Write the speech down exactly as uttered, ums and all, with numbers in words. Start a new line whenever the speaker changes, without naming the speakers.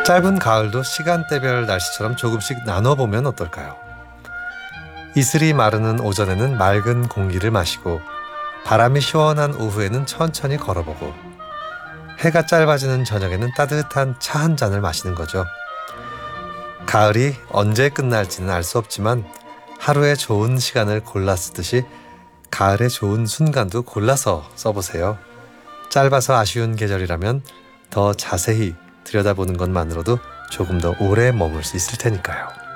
짧은 가을도 시간대별 날씨처럼 조금씩 나눠보면 어떨까요? 이슬이 마르는 오전에는 맑은 공기를 마시고 바람이 시원한 오후에는 천천히 걸어보고 해가 짧아지는 저녁에는 따뜻한 차 한 잔을 마시는 거죠. 가을이 언제 끝날지는 알 수 없지만 하루의 좋은 시간을 골라 쓰듯이 가을의 좋은 순간도 골라서 써보세요. 짧아서 아쉬운 계절이라면 더 자세히 들여다보는 것만으로도 조금 더 오래 머물 수 있을 테니까요.